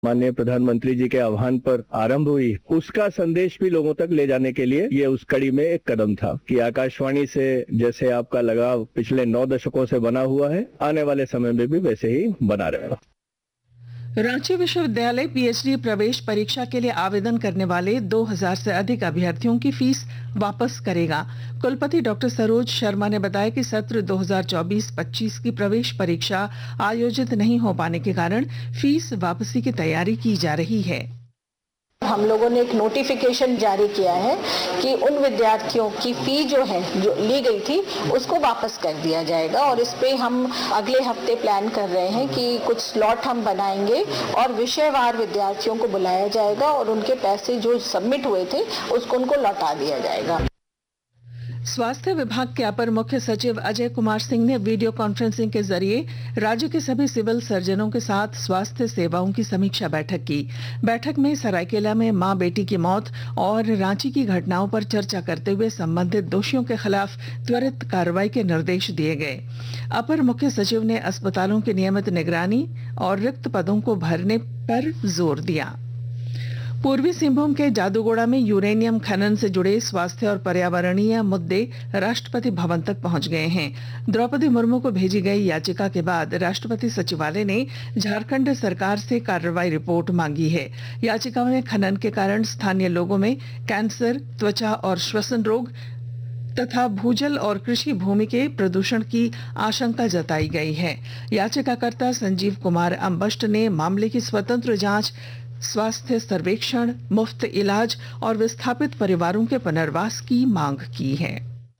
माननीय प्रधानमंत्री जी के आह्वान पर आरंभ हुई, उसका संदेश भी लोगों तक ले जाने के लिए ये उस कड़ी में एक कदम था कि आकाशवाणी से जैसे आपका लगाव पिछले 9 दशकों से बना हुआ है, आने वाले समय में भी वैसे ही बना रहेगा। रांची विश्वविद्यालय पीएचडी प्रवेश परीक्षा के लिए आवेदन करने वाले 2000 से अधिक अभ्यर्थियों की फीस वापस करेगा। कुलपति डॉक्टर सरोज शर्मा ने बताया कि सत्र 2024-25 की प्रवेश परीक्षा आयोजित नहीं हो पाने के कारण फीस वापसी की तैयारी की जा रही है। हम लोगों ने एक नोटिफिकेशन जारी किया है कि उन विद्यार्थियों की फी जो ली गई थी उसको वापस कर दिया जाएगा और इस पे हम अगले हफ्ते प्लान कर रहे हैं कि कुछ स्लॉट हम बनाएंगे और विषयवार विद्यार्थियों को बुलाया जाएगा और उनके पैसे जो सबमिट हुए थे उसको उनको लौटा दिया जाएगा। स्वास्थ्य विभाग के अपर मुख्य सचिव अजय कुमार सिंह ने वीडियो कॉन्फ्रेंसिंग के जरिए राज्य के सभी सिविल सर्जनों के साथ स्वास्थ्य सेवाओं की समीक्षा बैठक की। बैठक में सरायकेला में मां बेटी की मौत और रांची की घटनाओं पर चर्चा करते हुए संबंधित दोषियों के खिलाफ त्वरित कार्रवाई के निर्देश दिए गए। अपर मुख्य सचिव ने अस्पतालों की नियमित निगरानी और रिक्त पदों को भरने पर जोर दिया। पूर्वी सिंहभूम के जादूगोड़ा में यूरेनियम खनन से जुड़े स्वास्थ्य और पर्यावरणीय मुद्दे राष्ट्रपति भवन तक पहुंच गए हैं। द्रौपदी मुर्मू को भेजी गई याचिका के बाद राष्ट्रपति सचिवालय ने झारखंड सरकार से कार्रवाई रिपोर्ट मांगी है। याचिका में खनन के कारण स्थानीय लोगों में कैंसर, त्वचा और श्वसन रोग तथा भूजल और कृषि भूमि के प्रदूषण की आशंका जताई गई है। याचिकाकर्ता संजीव कुमार अम्बष्ट ने मामले की स्वतंत्र जांच, स्वास्थ्य सर्वेक्षण, मुफ्त इलाज और विस्थापित परिवारों के पुनर्वास की मांग की है।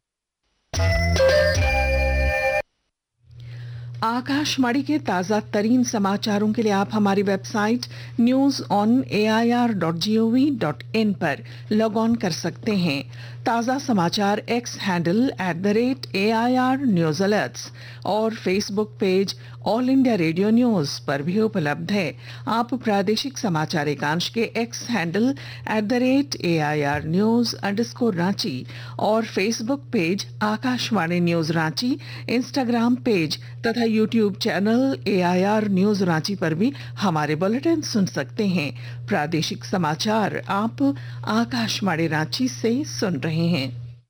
आकाशवाणी के ताजा तरीन समाचारों के लिए आप हमारी वेबसाइट news.on.air.gov.in पर लॉग ऑन कर सकते हैं। ताजा समाचार x handle @AIR news alerts और Facebook page all India radio news पर भी उपलब्ध है। आप प्रादेशिक समाचार एकांश के एक्स हैंडल @AIR news_रांची और Facebook page Akashvani news Ranchi, Instagram page तथा YouTube channel AIR news Ranchi पर भी हमारे बुलेटिन सुन सकते हैं। प्रादेशिक समाचार आप आकाशवाणी रांची से सुन रहे हैं।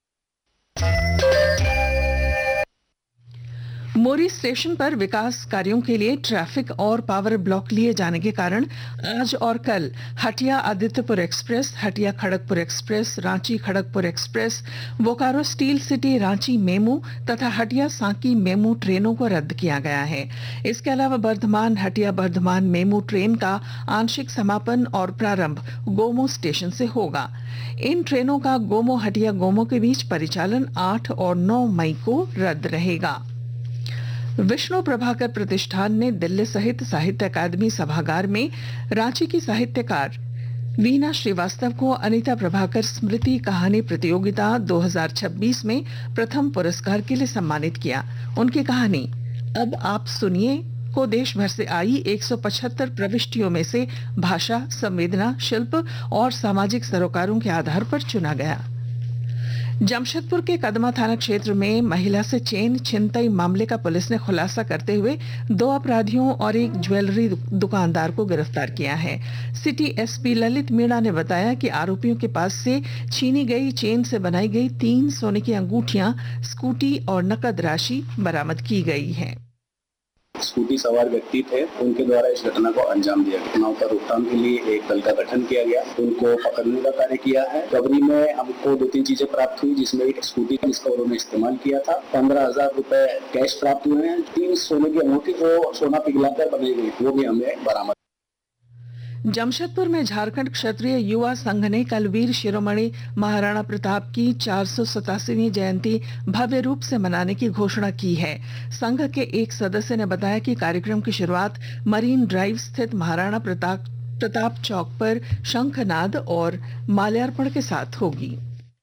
मोरी स्टेशन पर विकास कार्यों के लिए ट्रैफिक और पावर ब्लॉक लिए जाने के कारण आज और कल Hatia Adityapur express, Hatia Kharagpur express, Ranchi Kharagpur express, Bokaro steel city Ranchi MEMU तथा हटिया सांकी मेमू ट्रेनों को रद्द किया गया है। इसके अलावा बर्धमान हटिया बर्धमान मेमू ट्रेन का आंशिक समापन और प्रारंभ गोमो स्टेशन से होगा। इन ट्रेनों का गोमो हटिया गोमो के बीच परिचालन 8 और 9 मई को रद्द रहेगा। विष्णु प्रभाकर प्रतिष्ठान ने दिल्ली सहित साहित्य अकादमी सभागार में रांची की साहित्यकार वीना श्रीवास्तव को अनीता प्रभाकर स्मृति कहानी प्रतियोगिता 2026 में प्रथम पुरस्कार के लिए सम्मानित किया। उनकी कहानी अब आप सुनिए को देश भर से आई 175 प्रविष्टियों में से भाषा, संवेदना, शिल्प और सामाजिक सरोकारों के आधार पर चुना गया। जमशेदपुर के कदमा थाना क्षेत्र में महिला से चेन छिनतई मामले का पुलिस ने खुलासा करते हुए 2 अपराधियों और एक ज्वेलरी दुकानदार को गिरफ्तार किया है। सिटी एसपी ललित मीणा ने बताया कि आरोपियों के पास से छीनी गई चेन से बनाई गई 3 सोने की अंगूठियां, स्कूटी और नकद राशि बरामद की गई है। स्कूटी सवार व्यक्ति थे, उनके द्वारा इस घटना को अंजाम दिया। घटनाओं पर रोकथाम के लिए एक दल का गठन किया गया, उनको पकड़ने का कार्य किया है। रिकवरी में हमको 2-3 चीजें प्राप्त हुई, जिसमें एक स्कूटी जिसका उन्होंने इस्तेमाल किया था, 15,000 रुपए कैश प्राप्त हुए हैं। 3 सोने की अंगूठी जो सोना पिघलाकर बनाई गई वो भी हमें बरामद। जमशेदपुर में झारखंड क्षत्रिय युवा संघ ने कल वीर शिरोमणि महाराणा प्रताप की 487वीं जयंती भव्य रूप से मनाने की घोषणा की है। संघ के एक सदस्य ने बताया कि कार्यक्रम की शुरुआत मरीन ड्राइव स्थित महाराणा प्रताप चौक पर शंखनाद और माल्यार्पण के साथ होगी।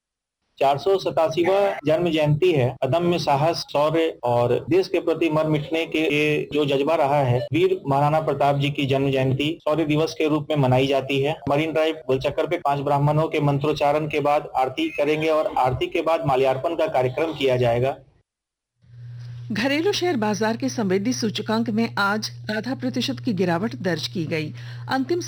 487वां जन्म जयंती है। अदम्य साहस, शौर्य और देश के प्रति मर मिटने के जो जज्बा रहा है, वीर महाराणा प्रताप जी की जन्म जयंती शौर्य दिवस के रूप में मनाई जाती है। मरीन ड्राइव गोलचक्कर पे 5 ब्राह्मणों के मंत्रोच्चारण के बाद आरती करेंगे और आरती के बाद माल्यार्पण का कार्यक्रम किया जाएगा। घरेलू शेयर बाजार के संवेदी सूचकांक में आज 0.5% की गिरावट दर्ज की गई। अंतिम